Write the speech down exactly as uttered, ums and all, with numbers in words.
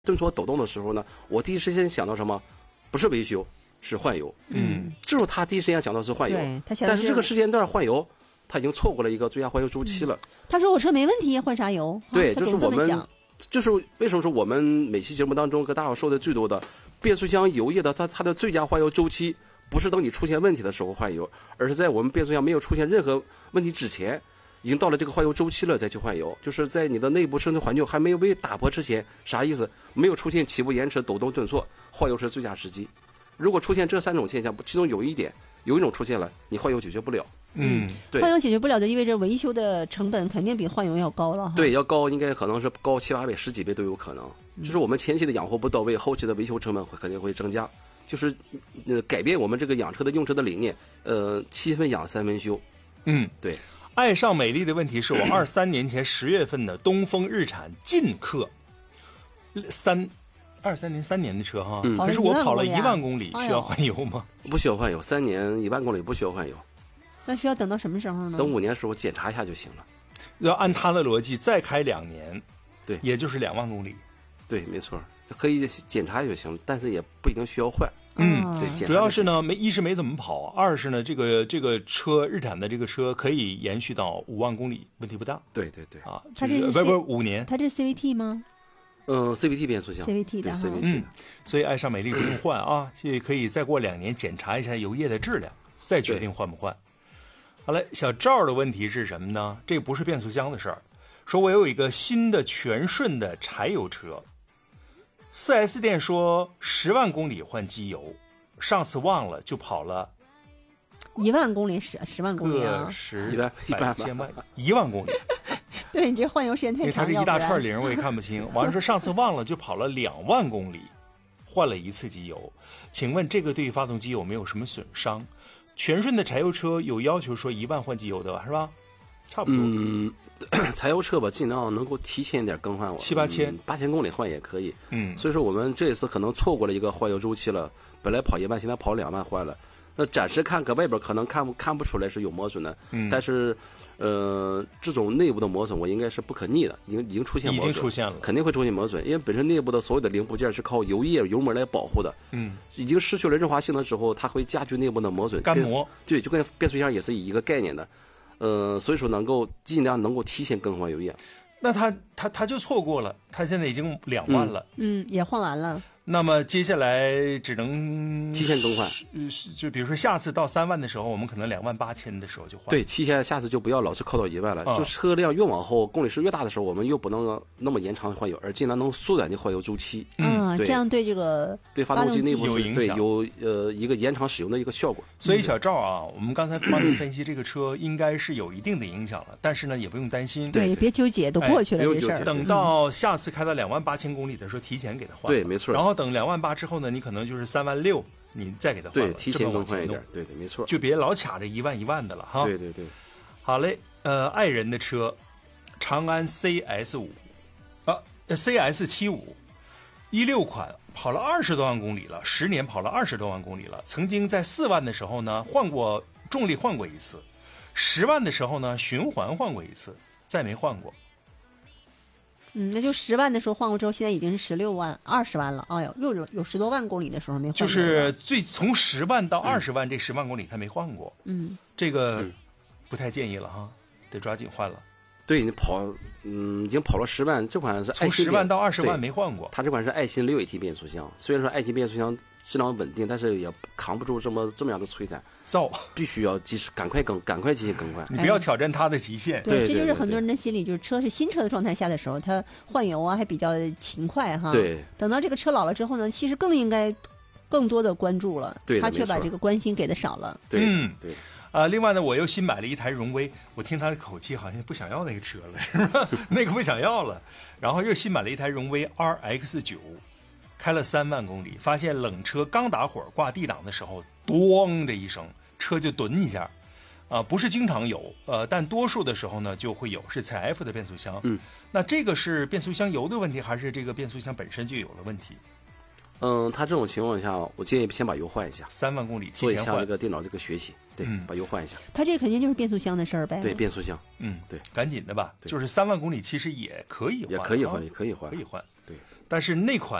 顿挫抖动的时候呢，我第一时间想到什么？不是维修，是换油。 嗯， 这时候他第一时间想到是换油，但是这个时间段换油，他已经错过了一个最佳换油周期了。嗯、 他说我车没问题，换啥油？ 对， 啊、 就是我们，就是为什么说我们每期节目当中跟大伙说的最多的，变速箱油液的它它的最佳换油周期，不是等你出现问题的时候换油，而是在我们变速箱没有出现任何问题之前。已经到了这个换油周期了，再去换油，就是在你的内部生存环境还没有被打破之前，啥意思？没有出现起步延迟、抖动顿挫，换油是最佳时机。如果出现这三种现象，其中有一点，有一种出现了，你换油解决不了。 嗯， 对， 换油解决不了，就意味着维修的成本肯定比换油要高了。 对，要高，应该可能是高七八倍、十几倍都有可能。嗯、就是我们前期的养护不到位，后期的维修成本会肯定会增加。就是呃，改变我们这个养车的用车的理念，呃，七分养，三分修。 嗯， 对。 爱上美丽的问题是我二三年前十月份的东风日产劲客，三二三年三年的车哈，嗯、可是我跑了一万公里，需要换油吗？ 不需要换油，三年一万公里不需要换油。 那需要等到什么时候呢？ 等五年的时候检查一下就行了。 要按他的逻辑再开两年， 对， 也就是两万公里。 对，没错，可以检查就行，但是也不一定需要换。 嗯， 对， 主要是呢，没一是没怎么跑，二是呢，这个这个车日产的这个车可以延续到五万公里，问题不大。 对对对， 啊， 它这是不不五年， 它这是 C V T 吗？ 嗯 ，C V T 变速箱 ，C V T 的 ，C V T 的、 嗯。所以爱上美丽不用换啊，也可以再过两年检查一下油液的质量，再决定换不换。好嘞，小赵的问题是什么呢？这不是变速箱的事儿，说我有一个新的全顺的柴油车。四 S 店说十万公里换机油，上次忘了就跑了一万公里十十万公里啊， 十一万一百千万一万公里。 对，你这换油时间太长， 它是一大串零，我也看不清。完了说上次忘了就跑了两万公里，换了一次机油，请问这个对发动机有没有什么损伤？全顺的柴油车有要求说一万换机油的吧，是吧？差不多。 嗯，柴油车吧，尽量能够提前一点更换我， 七八千、 八千公里换也可以。 嗯， 所以说我们这一次可能错过了一个换油周期了，本来跑一万，现在跑两万换了。那暂时看搁外边可能看不看不出来是有磨损的， 嗯， 但是呃，这种内部的磨损我应该是不可逆的，已经已经出现磨损， 已经出现了， 肯定会出现磨损，因为本身内部的所有的零部件是靠油液、油膜来保护的， 嗯， 已经失去了润滑性的时候，它会加剧内部的磨损， 干磨， 对，就跟变速箱也是一个概念的。呃，所以说能够尽量能够提前更换油液。 那他他他就错过了，他现在已经两万了， 嗯，嗯也换完了。 那么接下来只能提前更换， 就比如说下次到三万的时候，我们可能两万八千的时候就换。 对，提前下次就不要老是扣到一万了。 嗯、 就车辆越往后，公里数越大的时候，我们又不能那么延长换油，而尽量能缩短这换油周期。 嗯，这样对这个对发动机内部有影响， 对有呃一个延长使用的一个效果。 所以小赵啊，我们刚才帮您分析这个车应该是有一定的影响了，但是呢也不用担心， 对，别纠结，都过去了这事儿。 等到下次开到两万八千公里的时候，提前给他换。 对，没错。 然后等两万八之后呢，你可能就是三万六，你再给他换了， 对，提前更换一点，对对，没错， 就别老卡着一万一万的了哈。 对对对， 好嘞，呃，爱人的车，长安 C S 五，啊 ，C S 七五，一六款，跑了二十多万公里了，十年跑了二十多万公里了。曾经在四万的时候呢，换过重力换过一次，十万的时候呢，循环换过一次，再没换过。 嗯，那就十万的时候换过之后，现在已经是十六万、二十万了。哎呦，又有有十多万公里的时候没换过。 就是最从十万到二十万、嗯、这十万公里他没换过。 嗯， 这个不太建议了哈，得抓紧换了。 对你跑，嗯，已经跑了十万，这款是爱从十万到二十万没换过。 它这款是爱信六 A T 变速箱，虽然说爱信变速箱质量稳定，但是也扛不住这么这么样的摧残， 造必须要及时赶快更，赶快进行更换。 你不要挑战它的极限。 对，这就是很多人的心理，就是车是新车的状态下的时候，它换油啊还比较勤快哈。 对， 等到这个车老了之后呢，其实更应该更多的关注了， 对， 他却把这个关心给的少了。 对， 嗯， 对。 啊、呃，另外呢，我又新买了一台荣威，我听他的口气好像不想要那个车了，是吧？那个不想要了，然后又新买了一台荣威 R X 九，开了三万公里，发现冷车刚打火挂 D 档的时候，咣的一声，车就顿一下，啊、呃，不是经常有，呃，但多数的时候呢就会有，是采 F 的变速箱。 嗯， 那这个是变速箱油的问题，还是这个变速箱本身就有了问题？ 嗯，他这种情况下，我建议先把油换一下， 三万公里做一下这个电脑这个学习，对，嗯、把油换一下。 他这肯定就是变速箱的事儿呗。 对，变速箱， 嗯， 对， 赶紧的吧。就是三万公里其实也可以换， 也可以换，也可以换， 可以换。 对， 但是那款